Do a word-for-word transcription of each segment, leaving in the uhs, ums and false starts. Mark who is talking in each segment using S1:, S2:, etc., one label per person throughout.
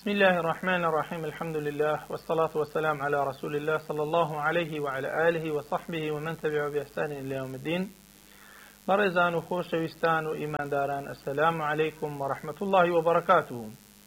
S1: بسم الله الرحمن الرحيم الحمد لله والصلاة والسلام على رسول الله صلى الله عليه وعلى آله وصحبه ومن تبعه بإحسان إلى يوم الدين. برزان وخوش وستان وإيمان داران السلام عليكم ورحمة الله وبركاته.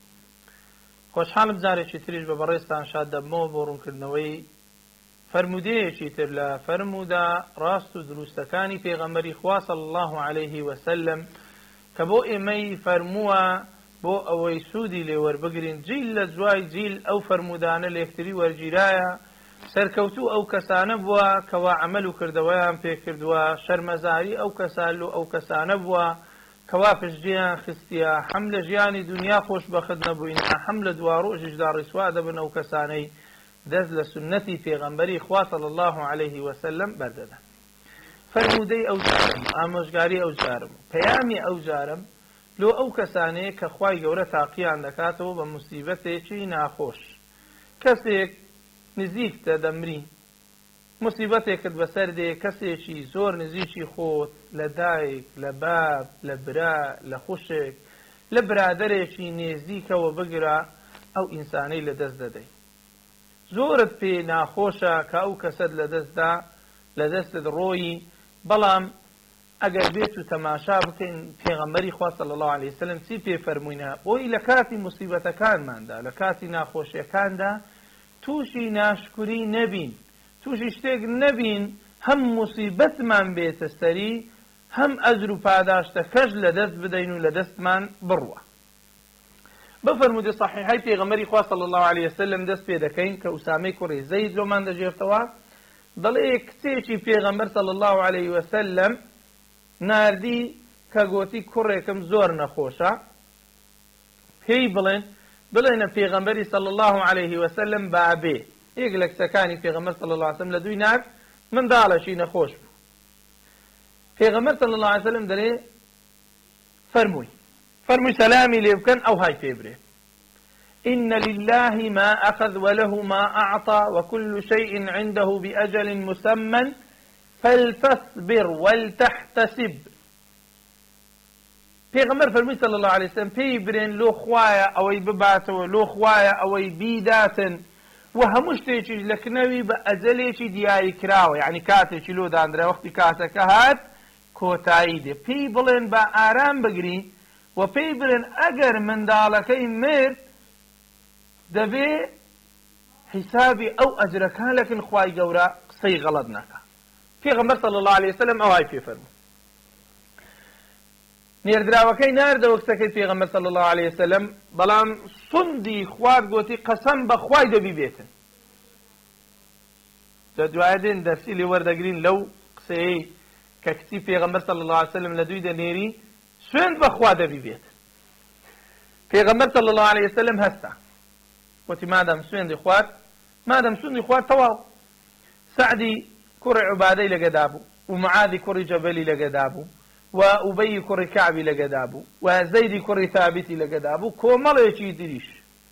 S1: خوش حال بزاري تريج ببرستان شاد دمو بورون كرنوي فرموديه تر لا فرمودا راست دروستكاني في غمري خوا صلى الله عليه وسلم كبو إمي فرموا بۆ ئەوەی سوودی لێ وەربگرین جیل لە جوای جیل ئەو فەرمودانە لە یەکتری وەرگیرایە سەرکەوتوو ئەو کەسانە بووە کەوا عەمەل و کردەوەیان پێ کردووە شەرمەزاری ئەو کەسان و ئەو کەسانە بووە کەوا پشتگیریان خستیە هەم لە ژیانی دنیا خۆشبەخت نەبووینە هەم لە دوا ڕۆژیشدا ڕیسوا دەبن ئەو کەسانەی دەست لە سنەتی پێغەمبەری خوا صلی الله عليه وسلم بەردەدەن. فەرمودەی ئەو جارم ئامۆژگاری ئەو جارم پەیامی ئەو جارم لۆ ئەو کەسانەیە کە خوای گەورە تاقییان دەکاتەوە بە موسیبەتێکی ناخۆش. کەسێک نزیکتە دەمری موسیبەتێکت بەسەر دێ کەسێکی زۆر نزیکی خۆت لە دایک لە باب لە برا لە خوشک لە برادەرێکی نێزیکەوە بگرە ئەو ئینسانەی لە دەست دەدەی. زۆرت پێ ناخۆشە کە ئەو کەسەت لە دەستدا لە دەستت ڕۆیی بەڵام ئەگەر بێت و تەماشا بکەین پێغەمبەری خوا صلی الله علیه وسلم چی پێ فەرمووینە بۆی لە کاتی موسیبەتەکانماندا لە کاتی ناخۆشیەکاندا تووشی ناشکوری نەبین تووشی شتێک نەبین هەم موسیبەتمان بێتە سەری هەم ئەجر و پاداشتەکەش لە دەست بدەین و لە دەستمان بڕوە. بفەرمودە صحیحەی پێغەمبەری خوا صلی الله علیه وسلم دەست پێ دەکەین کە ئوسامەی کوڕی زەید لۆمان دەژێرتەوە دەڵێ کچێکی پێغەمبەر صلی الله علیه وسلم ناردی کە گوتی کوڕێکم زۆر نەخۆشە پێی بڵێن بڵێنە پێغەمبەری صلی الله عليه وسلم بابێ یەک لە کچەکانی پێغەمبەر صلی الله عليه وسلم لە دوی نار منداڵەشی نەخۆش بوو. پێغەمبەر صلی الله عليه وسلم دەرێ فەرمووی فەرمووی سەلامی لێ بکەن ئەو های پێ برێ إن لله ما أخذ وله ما أعطى وكل شيء عنده بأجل مسمى فلتصبر ولتحتسب. پێغەمبەر فەرمووی صلی الله عليه وسلم پێی برێن لۆ خوایە ئەوەی بباتەوە لۆ خوایە ئەوەی بیداتن و هەموو شتێکیش لە کنەوی بە ئەجەلێکی دیاری کراوە یعنی کاتێکی لۆ دانرا وەختی کاتەکە هات کۆتایی دێ. پێی بڵێن بە ئارام بگری و پێی برێن ئەگەر منداڵەکەی مرد دەبێ حیسابی ئەو ئەجرەکان لەکن خوای گەورە قسەی غەڵەت ناکات. پێغەمبەر صلی الله عليه وسلم ئەوای پێ فەرمووی. نێردراوەکەی ناردەوە کچەکەی پێغەمبەر صلی الله عليه وسلم بەڵام سوندی خوارد گوتی قەسەم بە خوای دەبی بێتن. لە دوایە دێن دەرسی لێ وەردەگرین لەو قسەیەی کە کچی پێغەمبەر صلی الله عليه وسلم لە دوی دەنێری سوێند بە خوا دەبی بێتن. پێغەمبەر صلی الله عليه وسلم هەستا وتی مادام سوێندی خوارد مادام سوێندی خوارد تەواو. سعدی کوڕی عوبادەی لەگەدا بوو و معادی کوڕی جەبەلی لەگەدا بوو و ئوبەی کوڕی کەعبی لەگەدا بوو و زەیدی کوڕی ثابتی لەگەدا بوو کۆمەڵێکی دیریش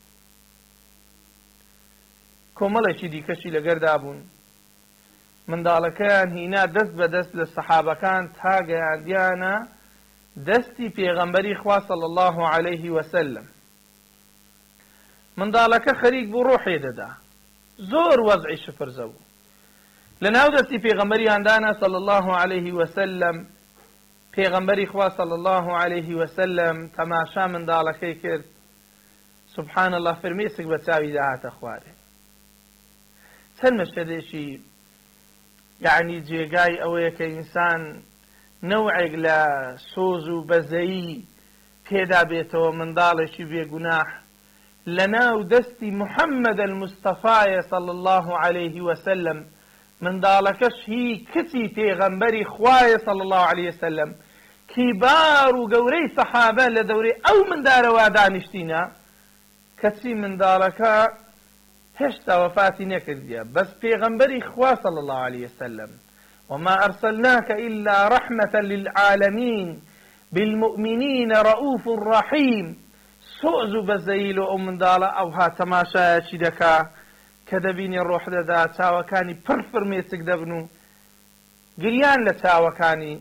S1: کۆمەڵێکی دیکەشی لەگەردا بوون. منداڵەکەیان هینا دەست بە دەست لە سەحابەکان تا گەیاندیانە دەستی پێغەمبەری خوا صلی الله عليه وسلم. منداڵەکە خەریک بوو ڕۆحێ دەدا زۆر وەزعی شفرزە بوو. لناو دستی پیغمبری اندانا صلی الله علیه وسلم پیغمبری خوا صلی الله علیه وسلم تماشا من دالکی کرد سبحان الله فرمیسک بچاوی دهات خواره چەند مەشهدێکی یعنی جێگای ئەوەیە کە ئینسان نەوعێک لە سۆز و بەزەیی پێدا بێتەوە منداڵێکی بێگوناح لەناو دەستی محەممەد المستەفایە صلی الله علیه وسلم منداڵەکەش هی کچی پێغەمبەری خوایە صلی الله عليه وسلم کیبار و گەورەی سەحابە لە دەورەی ئەو مندارەوە دانیشتینە کەچی منداڵەکە هێشتا وەفاتی نەکردیە بەس پێغەمبەری خوا صلی الله عليه وسلم وما أرسلناك إلا رحمة للعالمين بالمؤمنين رؤوف رحيم. سۆز و بەزەیل و ئەو منداڵە ئەوها تەماشایەکی دەکا کە دەبینی ڕۆح دەدا چاوەکانی پڕ فرمێسک دەبن و گریان لە چاوەکانی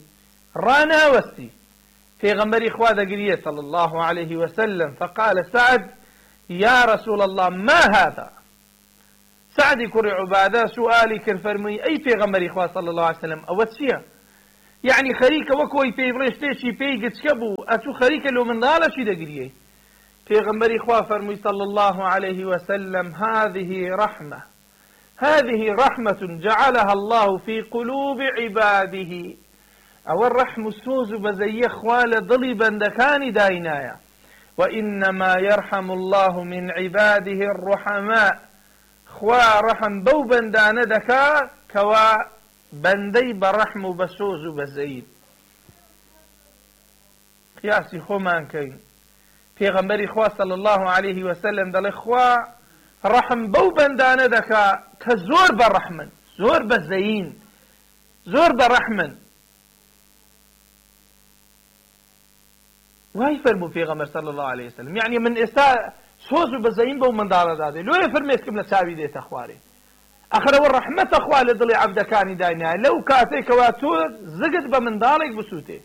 S1: ڕاناوەستی. پێغەمبەری خوا دەگریە صلی الله عليه وسلم فقال سعد يا رسول الله ما هذا؟ سعدي كري عبادة سؤالي كرفرمي أي في غمري إخوة صلى الله عليه وسلم أو تشيا يعني خريكة وكوي في برشتشي في قتشبو أتو خريكة لو من ضالة شي دقريه في غمري إخوة فرمي صلى الله عليه وسلم هذه رحمة هذه رحمة جعلها الله في قلوب عباده أو الرحم السوز بزي خوال ضلي بندكان داينايا وإنما يرحم الله من عباده الرحماء خوا رحم بو بندان دكا كوا بندي برحم بسوز بزيد قياسي خومان كين في غمبري خوا صلى الله عليه وسلم دل خوا رحم بو بندان دكا كزور برحمن زور بزين زور برحمن وهي فرمو في غمر صلى الله عليه وسلم يعني من إساء سوز بزين بو من دار دادي لو يفرمي اسكم لتساوي ديت أخواري أخر والرحمة أخوالي ضلي عبد كاني داينا لو كاتي كواتور زقد بمن دارك بسوتي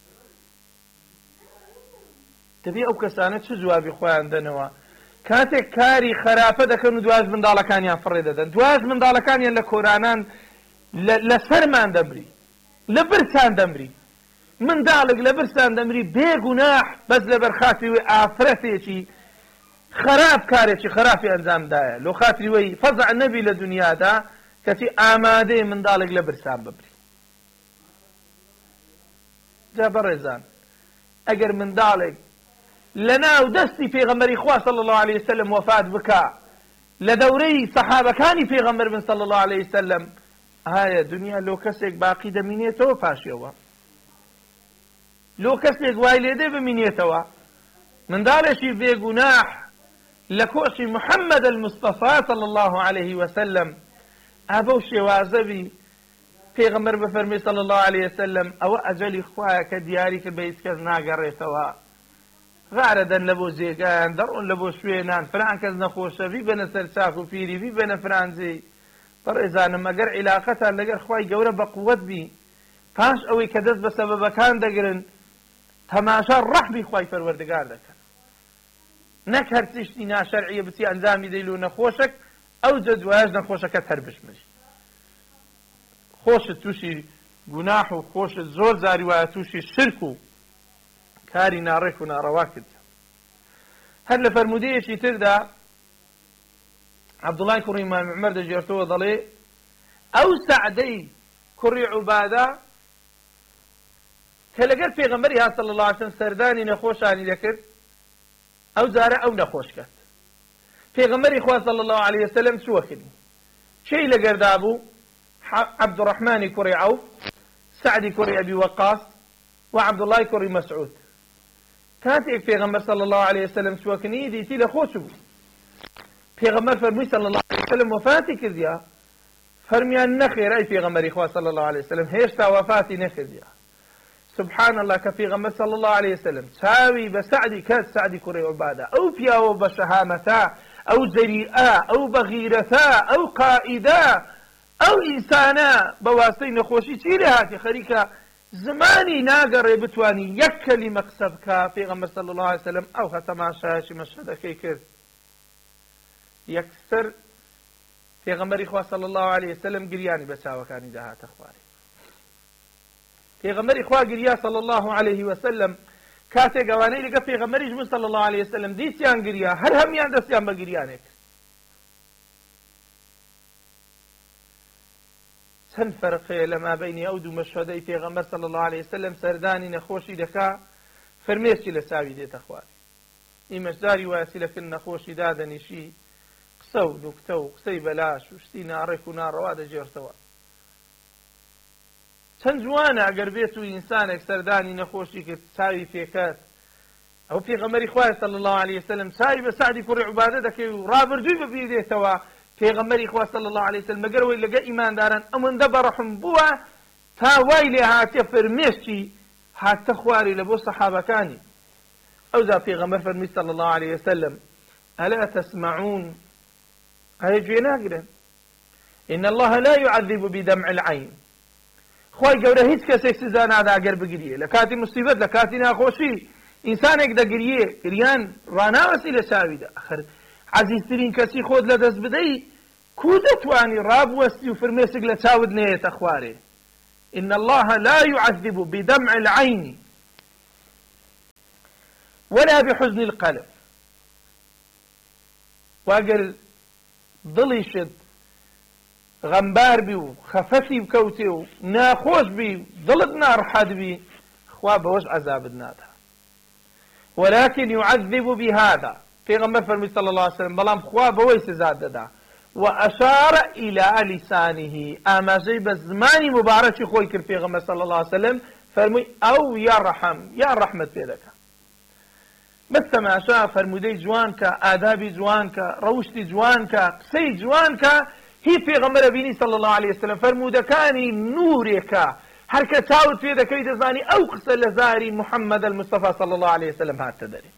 S1: تبي أو كسانة شو جوابي خويا عندنا كاتي كاري خرافة دكانو دواز من دار كان يفرد دن دواز من دار كان يلا كورانان لسرمان دمري لبرسان دمري من دالك لبرسان دمري بيغناح بس لبرخاتي وآفرتي شي خراب كاري خرافي أنزام دايا لو خاطري وي فزع النبي لدنيا دا كتي آمادي من دالك لبرسان ببري جا برزان أجر من دالك لنا ودستي في غمر إخوة صلى الله عليه وسلم وفات بكاء لدوري صحابة كاني في غمر من صلى الله عليه وسلم هاي دنيا لو كسك باقي دمينيته فاشيوه لو كسك وايليده بمينيته من دالشي في جناح لكوشي محمد المصطفى صلى الله عليه وسلم أبو شوازبي في غمر بفرمي صلى الله عليه وسلم أو أجل إخوة كدياري كبيت كذنا قريتوا غاردا لبو زيقان درون لبو شوينان فران كز نخوشة في بنا سرساكو فيري في بنا فرانزي طر إذا نما قر علاقتها لقر خواي قورة بقوت بي فاش أوي كدس بسبب كان دقرن تماشا رحبي خواي فروردقار دكا نكهر تشتي ناشرعية بتي أنزامي ديلو نخوشك أو جدواج نخوشك تهربش مش خوش توشي گناح و خوش زور زاري واتوشي شركو كاري ناريك ونارواكد هل لفرمودية شي تردا عبد الله كوري ما معمر دا جيرتو ضلي أو سعدي كوري عبادة كلقر في غمرها صلى الله عليه وسلم سرداني نخوشاني ذكر أو زارع أو نخوشكت في غمري إخوة صلى الله عليه وسلم سوكني شيء لقردابو عبد الرحمن كوري عوف سعدي كوري أبي وقاص وعبد الله كوري مسعود كانت في غمر صلى الله عليه وسلم سوكني ديتي لخوشبو في غمر فرمي صلى الله عليه وسلم وفاتي كذيا فرميان نخير أي في غمر إخوة صلى الله عليه وسلم هيشتا وفاتي نخذيا سبحان الله كفي غمر صلى الله عليه وسلم ساوي بسعدي كات سعدي كوري عبادة أو فيا وبشهامتا أو زريئا أو بغيرتا أو قائدا أو إنسانا بواسطي نخوشي تيري هاتي خريكا زماني ناقر بتواني يكلي مقصبك في غمر صلى الله عليه وسلم أو هتماشاشي مشهد كيكر يكسر في غمر إخوة صلى الله عليه وسلم قرياني بساوة كاني دهات أخواري في غمر إخوة قريا صلى الله عليه وسلم كاتي قواني لقى في غمر إجمل صلى الله عليه وسلم ديسيان قريا هر هم ياندسيان بقريانك سن فرقه لما بين أود ومشهدي في غمر صلى الله عليه وسلم سرداني نخوشي دكا فرميسي لساوي ديت أخواري إيمش داري واسي لكن نخوشي دادني شي قصو نكتو قصي بلاش وشتي نارك ونار رواد جيرتوا چەند جوانە ئەگەر بێت و ئینسانێک سەردانی نەخۆشی کرد چاوی پێکات ئەو پێغەمبەری خوای صلی الله علیه وسلم چاوی بە سعدی کوڕی عوبادە دەکەی و ڕابردووی بەبیر دێتەوە پێغەمبەری خوا صلی الله علیه وسلم مەگەرەوەی لەگە ئیمانداران ئەوەندە بەڕەحم بووە تا وای لێ هاتیە فەرمێشتی هاتە خواری لە بۆ سەحابەکانی ئەوجا پێغەمبەر فەرمی صلی الله علیه وسلم ئەلا تسمعون ئایا گوێ ناگرن إن الله لا يعذب بدمع العين خوای گەورە هیچ کەسێک سزا نادا ئەگەر بگریێ لە کاتی موسیبەت لە کاتی ناخۆشی ئینسانێک دەگریێ گریان ڕناوەسی لە چاویدا ئەخر عەزیزترین کەسی خۆت لە دەست بدەی کو دەتوانی ڕابوەستی و فرمێسک لە چاوت نەیەتە خوارێ. إن الله لا يعذب بدمع العين ولا بحزن القلب. واقل ضليشد غمبار بي وخفتي بكوتي وناخوش بي ضلت نار حد بي خواب وش عذاب النادها، ولكن يعذب بهذا في غمبر فرمي صلى الله عليه وسلم بلام خواب ويس زاد دا وأشار إلى لسانه أما زي بزماني مبارك خوي كر في غمبر صلى الله عليه وسلم فرمي أو يرحم يا رحمة بيدك بس ما شاء فرمودي جوانك آدابي جوانك روشتي جوانك قسي جوانك هي في غمبر بيني صلى الله عليه وسلم فرمودكاني نورك هركة تاوت في ذكري تزاني أو قصة لزاري محمد المصطفى صلى الله عليه وسلم هات تدري.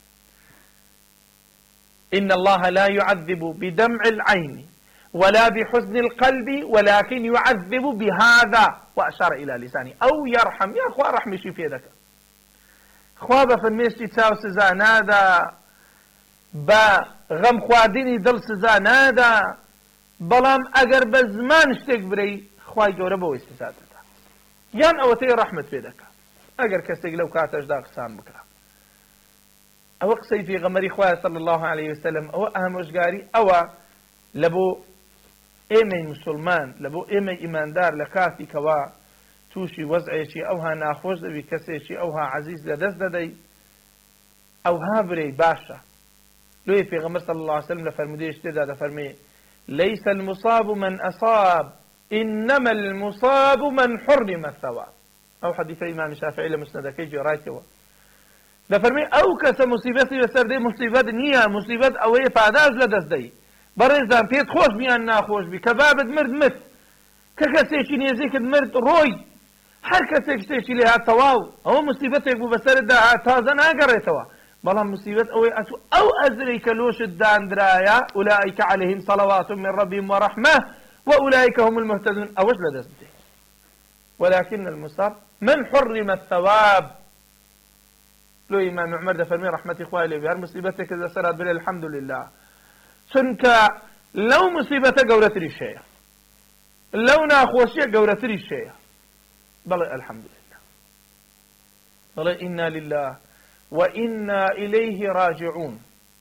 S1: إن الله لا يعذب بدمع العين ولا بحزن القلب ولكن يعذب بهذا وأشار إلى لساني أو يرحم يا أخوة رحمشي في ذلك خواب فرميشتي تاو سزا نادا با غم خواردني دل سزا نادا بلام اگر بزمان شتێک برەی خوای گەورە بەوەی سزا دەدا یان ئەوەتەی ڕەحمەت پێ دەکا ئەگەر کەسێک لەو کاتەشدا قسان بکرا. ئەوە قسەی پێغەمبەری خوای صلی الله عليه وسلم ئەوە ئامۆژگاری ئەوە لە بۆ ئێمەی موسڵمان لە بۆ ئێمەی ئیماندار لە کاتی کەوا تووشی وەزعێکی ئەوها ناخۆش دەبی کەسێکی ئەوها عەزیز لەدەست دەدەی ئەوها برەی باشە. لۆی پێغەمبەر صلی الله عليه وسلم لە فەرمودەیەک تێدا دەفەرمێ ليس المصاب من أصاب إنما المصاب من حرم الثواب. أو حديث إمام الشافعي لمسند كيجي رايته دفرمي أو كس مصيبتي بسر دي مصيبة نية مصيبة أو إيه فعداز لدست دي برزان بيت خوش بيان ناخوش بي كبابد مرد مت ككسيشي نيزيك مرد روي هر كسيك شتيشي لها تواو أو مصيبتك بسر دا تازا ناقريتوا بلان مصيبت أو أتو أو أزريك لوش الدان درايا أولئك عليهم صلوات من ربهم ورحمة وأولئك هم المهتدون أوش لدست دي. ولكن المصاب من حرم الثواب. لو إمام عمر دفرمي رحمة إخوائي لي بهر مصيبتك إذا سرت بلي الحمد لله سنك لو مصيبتك قورت لي الشيء لو ناخوشي قورت لي الشيء بل الحمد لله بل إنا لله وإنا إليه راجعون.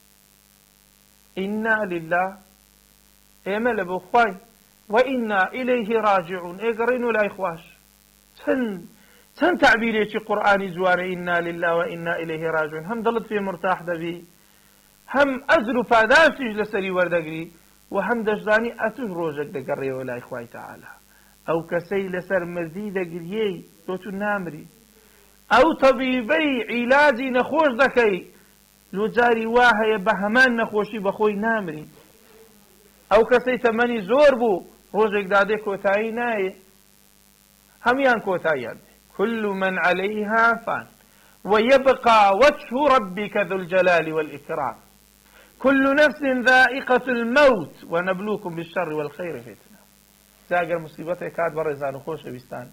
S1: إنا لله إيمال أبو خواي وإنا إليه راجعون إيقرينو لا إخواش سن سن تعبيري قرآني زوار إنا لله وإنا إليه راجعون هم ضلت في مرتاح دبي هم أزلو فاداشتش لسري وردقري وهم دجداني أتوه روجك دقري ولا إخواي تعالى أو كسي لسر مردي دقريي دوتو نامري أو طبيبي علاجي نخوش دكي لو جاري واهي بهمان نخوشي بخوي نامري أو كسي ثماني زور بو روجك دادي كوتاي ناي هميان كوتايان كل من عليها فان ويبقى وجه ربك ذو الجلال والإكرام كل نفس ذائقة الموت ونبلوكم بالشر والخير فتنة. زاقر مصيبتك كاد برزان خوش بستان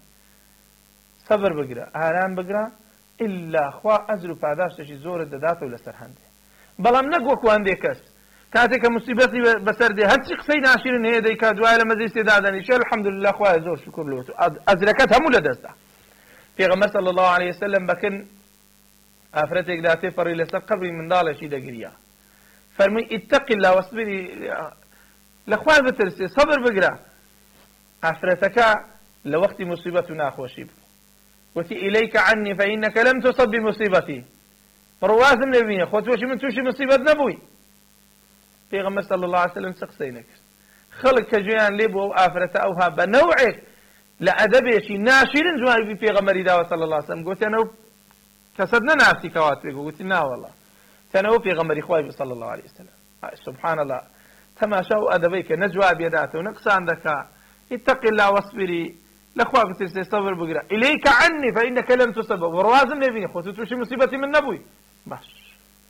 S1: صبر بقرا آرام بقرا إلا خوا أزل فاداشتشي زور الددات ولا سرحنده بلام نقوك وانده كس كاتك مصيبتي بسر دي هرچي قسي ناشرين هي دي كادواء لما استدادني شيء الحمد لله خوا زور شكر له أزلكت همو لدسته. في غمر صلى الله عليه وسلم بكن أفرتك داتي فري لسر قبري من دالة شي دقريا فرمي اتق الله واصبري لأخوان بترسي صبر بقرا أفرتك لوقت مصيبتنا خوشيب وتي إليك عني فإنك لم تصب بمصيبتي روازم نبيني خوت وشي من توشي مصيبة نبوي. في غمر صلى الله عليه وسلم سقسينك خلق كجيان لبو أفرت أوها بنوعك لأدبي شي ناشرين جواني في غمر داوة صلى الله عليه وسلم قلت أنا كسدنا نفسي كواتبك قلت نا والله تنو في غمر إخوائي صلى الله عليه وسلم سبحان الله تماشوا أدبيك نجوا بيداته ونقص عندك اتق الله واصبري لأخوة بترسي صبر بقرا إليك عني فإنك لم تسبب وروازم نبيني خوتو توشي مصيبتي من نبوي باش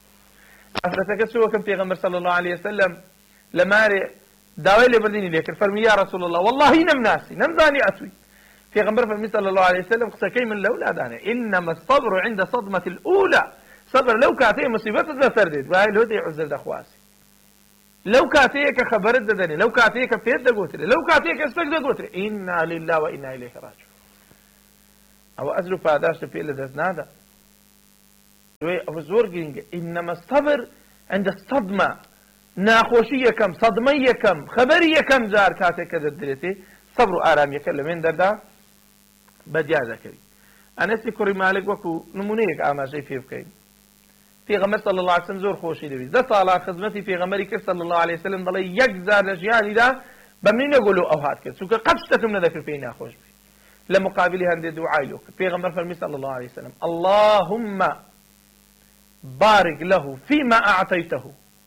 S1: أفرتك سوى كم في غمر صلى الله عليه وسلم لما داوي اللي برديني ليك فرمي يا رسول الله والله نم ناسي نم داني أتوي في غمر فرمي صلى الله عليه وسلم قصة كي من الأولى داني إنما الصبر عند صدمة الأولى سەبر لەو کاتەیە مصیبەتت لەسەر دێت وای لۆ دێ عوزر دەخواسی لەو کاتەیە کە خەبەرت دەدەنێ لەو کاتەیە کە پێت دەگوترێ لەو کاتەیە کە شتێک دەگوترێ ئینا لله و ئینا ئیلەیه ڕاجعون ئەوە ئەجر و پاداشتە پێ لەدەست نادا دوێ ئەوە زۆر گرنگە ئینەمە الصەبر عند الصەدمە ناخۆشی یەکەم سەدمەی یەکەم خەبەری یەکەم جار کاتێک کە دەدرێتێ سەبر و ئارامیەکە لەوێن دەردا بەدیار دەکەوی ئەنەسی کوڕی مالک وەکو نمونەیەک ئاماژەی پێ بکەین پێغەمبەر صلی الله علیه و سلم زۆر خۆشی دەویست دە ساڵان خزمەتی پێغەمبەری کرد صلی الله علیه و سلم دەڵێ یەک جار لە ژیانیدا بە منی نەگۆلۆ ئەو هات کرد چونکە قەت شتێکم نەدەکرد پێی ناخۆش بێ لە مقابلی هەندێک دوعای لۆ کرد پێغەمبەر فەرمی صلی الله علیه و سلم اللهم بارك له فيما أعطيته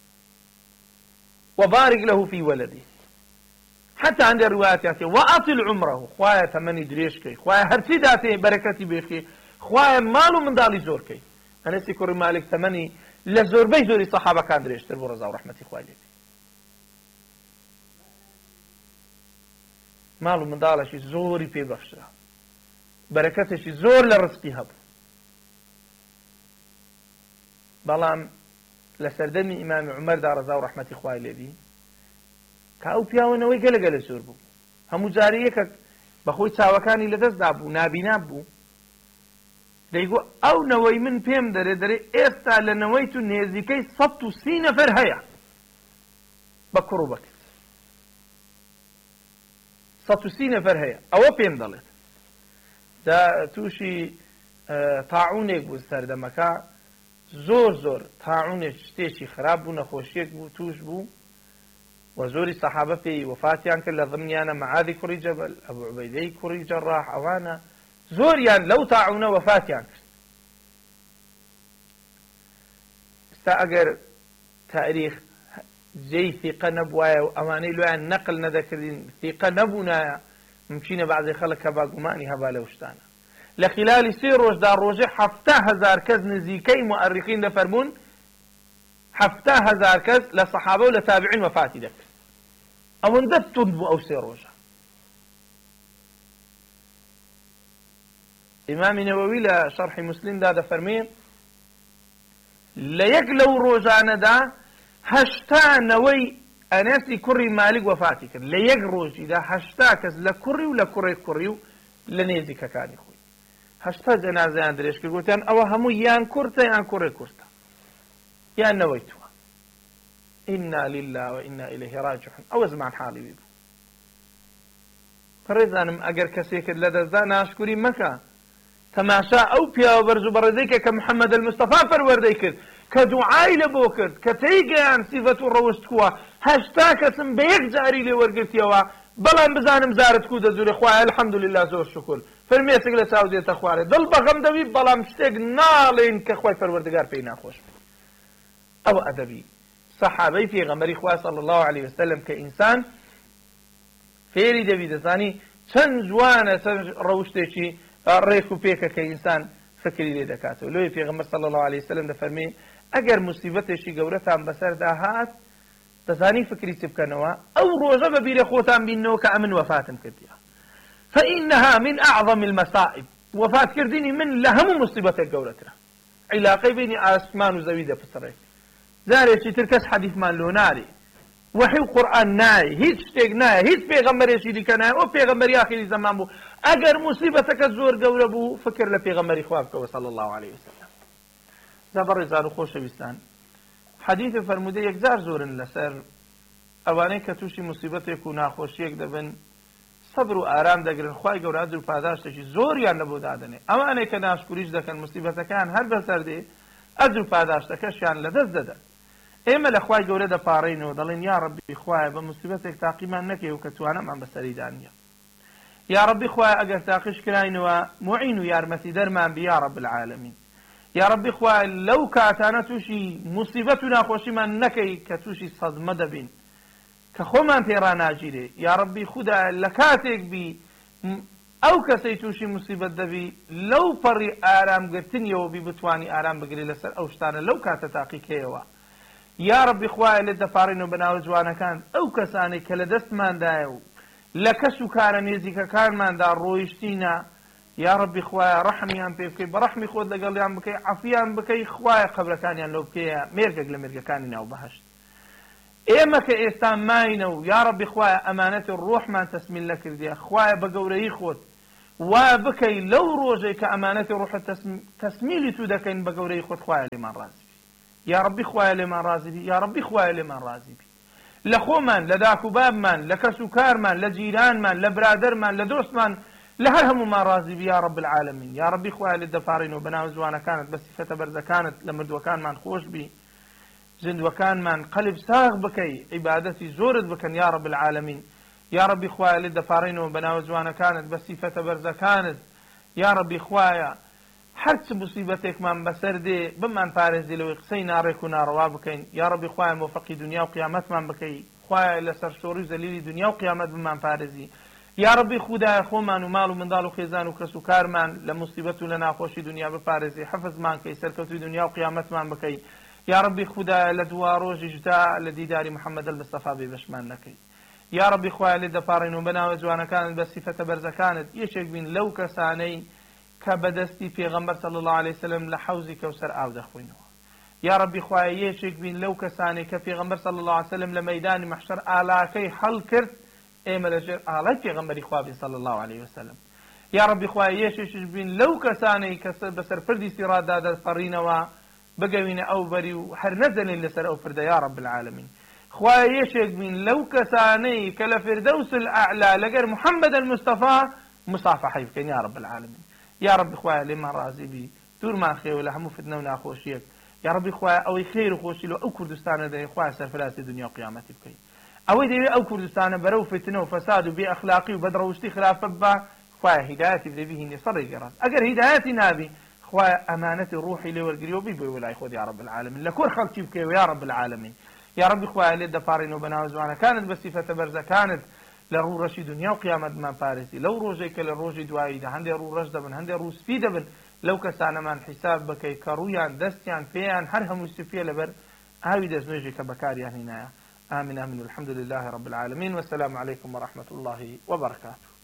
S1: وبارك له في ولده حتى عند الروايات وأطل عمره خوايا ثماني دريشكي خوايا هرتي داتي بركتي بيشكي خوايا مالو من دالي زوركي أنا سيكوري مالك ثماني لزور بي زوري صحابة كان دريشتر برزا ورحمتي خوايا مالو من دالشي زوري في بخشرا بركتشي زور لرزقي هب بەڵام لە سەردەمی ئیمامی عومەردا ڕەزا و ڕەحمەتی خوای لێبی کە ئەو پیاوەنەوەی گەلە گەلە زۆر بوو هەموو جارێ یەکێک بەخۆی چاوەکانی لەدەستدا بوو نابینا بوو دەیگو ئەو نەوەی من پێم دەرێ دەرێ ئێستا لە نەوەی تو نێزیکەی سەد و سی نەفەر هەیە بە کوڕ و بەکەس سەد و سی نەفەر هەیە ئەوە پێم دەڵێت دا تووشی تاعونێک بوو سەردەمەکە زۆر زۆر تاعونێک شتێکی خراپ بوو نەخۆشیەک بوو توش بوو و زۆری سەحابە پێی وفاتیان کرد لە ضمنیانە مەعادی کوڕی جەبەل ئەبوو عوبەیدەی کوڕی جەڕاح ئەوانە زۆریان لەو تاعونە وفاتیان کرد ئێستا ئەگەر تاریخ جێی ثیقە نەبوایە و ئەوانەی لۆیان نەقل نەدەکردین ثیقە نەبوونایە ممکنە بەعزێ خەڵک کە باگومانی هەبا لەو شتانە لە خلالی سێ ڕۆژدا ڕۆژێ حەفتا هەزار کەس نزیکەی مؤرخین دەفەرمون حەفتا هەزار کەس لە سەحابە و لە تابعین وفاتی دەکرد ئەوەندە توند بوو ئەو سێ ڕۆژە ئیمامی نەوەوی لە شەرحی موسلیمدا دەفەرمێ لە یەک لەو ڕۆژانەدا هەشتا نەوەی ئەنەسی کوڕی مالک وفاتی کرد لە یەک ڕۆژیدا هەشتا کەس لە کوڕی و لە کوڕی کوڕی و لە نێزیکەکانی خۆی هەشتا جەنازەیان درێژ کرد گوتیان ئەوە هەموو یان کورتە یان کوڕی کورتە یان نەوەی تووە ئینا لله و ئینا ئیلەیه ڕاجعون ئەوە زمان حاڵی بوو پڕێزانم ئەگەر کەسێکت لە دەستدا ناشکوری مەکە تەماشا ئەو پیاوە بەرز و بەڕێزەی کە محەممەد المستەفا پەروەردەی کرد کە دوعای لە بۆ کرد کە تێیگەیان سیفەت و ڕەوشت کووە هەشتا کەسم بە یەک جاری لێ وەرگرتیەوە بەڵام بزانم زارت کو دەزورێ خوایە الحەمدولله زۆر شکر فەرمێسێک لە چاو دێتە خوارێ دڵ بەغەم دەوی بەڵام شتێک ناڵێن کە خوای پەروەردگار پێی ناخۆش بێت ئەوە ئەدەبی سەحابەی پێغەمبەری خوا صلی الله علیه وسلم کە ئینسان فێری دەبی دەزانی چەند جوانە چەند ڕەوشتێکی ڕێک و پێکە کە ئینسان فکری لێ دەکاتەوە لۆی پێغەمبەر صلی الله علیه وسلم دەفەرمێ ئەگەر موسیبەتێکی گەورەتان بەسەردا هات دەزانی فکری چ بکەنەوە ئەو ڕۆژە بەبیرە خۆتان بینەوە کە ئەمن وەفاتم کردیە فإنها من أعظم المصائب وفات كرديني من لهم مصيبة قولتنا علاقة بين آسمان وزويدة في السرية زاري شي تركز حديث من لوناري وحي القرآن ناي هيت شتيق ناي هيت پیغمبر يشيدي كناي او پیغمبر آخر زمان بو اگر مصيبتك الزور قولة بو فكر لپیغمبر خوابك صلى الله عليه وسلم زبر زارو خوش بستان حديث فرموده يكزار زورن لسر اواني كتوشي مصيبتك وناخوشيك دبن صبر و ئارام دەگرن خوای گەورە ئەجر و پاداشتێکی زۆریان لەبۆ دادەنێ ئەوانەی کە ناشکوریش دەکەن موسیبەتەکان هەر بەسەر دێ ئەجر و پاداشتەکەشیان لەدەست دەدەن ئێمە لە خوای گەورە دەپاڕێنەوە دەڵێن یا ڕەبی خوایە بە موسیبەتێک تاقیمان نەکەی و کە توانەمان بەسەریدا نییە یا ڕەبی خوایە ئەگەر تاقیش کراینەوە معین و یارمەتی دەرمان بی یا ڕەب العالەمین یا ڕەبی خوایە لەو کاتانە تووشی موسیبەت و ناخۆشیمان نەکەی کە تووشی سەدمە دەبین کە خۆمان پێڕا ناگیرێ یا ڕەبی خودا لە کاتێک بی ئەو کەسەی تووشی موسیبەت دەبی لەو پەڕی ئارامگرتنیەوە بی بتوانی ئارام بگری لەسەر ئەو شتانە لەو کاتە تاقیکەیەوە یا ڕەبی خوایە لێت دەپاڕێنەوە بەناو جوانەکان ئەو کەسانێک کە لە دەستماندایە و لە کەس و کارە نێزیکەکانماندا ڕۆیشتینە یا ربی خوایە ڕەحمیان پێ بکەی بە ڕەحمی خۆت لەگەڵیان بکەی عەفویان بکەی خوایە قەبرەکانیان لەو بکەیە مێرگێک لە مێرگەکانی ناو بەهەشت ئێمە کە ئێستا ماینە و یا ربی خوایە ئەمانەتی ڕۆحمان تەسمیل نەکردیە خوایە بە گەورەی خۆت وا بکەی لەو ڕۆژەی کە ئەمانەتی ڕۆحت تەسمیلی تو دەکەین بە گەورەی خۆت خوایە لێمان ڕازی بی یا ربی خوایە لێمان ڕازی بی یا ربی خوایە لێمان ڕازی بی لە خۆمان لە داک و بابمان لە کەس و کارمان لە جیرانمان لە برادەرمان لە دۆستمان لە هەر هەمومان ڕازی بی یا رب العالمین یا ربی خوایە لێت دەپارڕینەوە بەناو جوانەکانت بە سیفەتە بەرزەکانت لە مردووەکانمان خۆش بی زندوەکانمان قەلب ساغ بکەی عیبادەتی زۆرت بکەن یا رب العالمین یا ربی خوایە لێت دەپارڕینەوە بەناو جوانەکانت بە سیفەتە بەرزەکانت یا ربی خوایە هەر چ موسیبەتێکمان بەسەر دێ بمان پارێزی لەوەی قسەی ناڕێک و ناڕەوا بکەین یا ربی خوایە مۆفەقی دنیا و قیامەتمان بکەی خوایە لەسەر شۆڕی و زەلیلی دنیا و قیامەت بمان پارێزی یا ربی خودایە خۆمان و ماڵ و منداڵ و خێزان و کەس و کارمان لە موسیبەت و لە ناخۆشی دنیا بپارێزی حەفزمان کەی سەرکەوتوی دنیا و قیامەتمان بکەی یا ربی خودایە لە دوا ڕۆژی جدا لە دیداری محەممەد المستەفا بێبەشمان نەکەی یا ربی خوایە لێت دەپارڕینەوە بەناوە جوانەکانت بە سیفەتە بەرزەکانت یەکێک بین لەو کەسانەی کە بەدەستی پێغەمبەر صلی الله علیه وسلم لە حەوزی کەوسەر ئاو دەخوێنەوە یا ربی خوایە یەکێک بین لەو کەسانەی کە پێغەمبەر صلی الله علیه وسلم لە مەیدانی مەحشەر ئالاکەی هەڵ کرد ئێمە لەژێر ئاڵای پێغەمبەری خوا بین صلی الله علیه وسلم یا ربی خوایە یەکێکیش بین لەو کەسانەی کە بەسەر پردی سیڕاتدا دەسپەڕینەوە بگەوینە ئەو بەری و هەر نەزەنین لەسەر ئەو پردە یا رب العالمین خوایە یەکێک بین لەو کەسانەی کە لە فردەوس الأعلا لەگەر محەممەد المستەفا مسافحەی بکەین یا رب العالمین یا ربی خوایە لێمان ڕازی بی دوورمان خێوە لە هەموو فتنە و ناخۆشیەک یا ربی خوایە ئەوەی خێر و خۆشی لە ئەو کوردستانە دەی خوایە سەرفراسی دنیا و قیامەتی بکەین ئەوەی دەوێت ئەو کوردستانە بەرەو فتنە و فەساد و بێ ئەخلاقی و بەدڕەوشتی خلافە بە خوایە هیدایەتی بدەی بهینێ سەڕێ گەڕان ئەگەر هیدایەتی نابی خوایە ئەمانەتی ڕوحی لێ وەرگریەوە بی بۆی وەلای خۆت یا رب العالمین لە کۆر خەڵکی بکەیەوە یا رب العالمین یا ربی خوایە لێت دەپارڕینەوە بەناو جوانەکانت بە سیفەتە بەرزەکانت لە ڕوو ڕەشی دنیا و قیامەتمان پارێزی لەو ڕۆژێک کە لە ڕۆژی دواییدا هەندێک ڕوو ڕەش دەبن هەندێک ڕوو سپی دەبن لەو کەسانەمان حیساب بکەی کە ڕوویان دەستیان پێیان هەر هەموو سپیە لەبەر ئاوی دەستنوێژی کە بەکاریان هێنایە آمين آمين والحمد لله رب العالمين والسلام عليكم ورحمة الله وبركاته.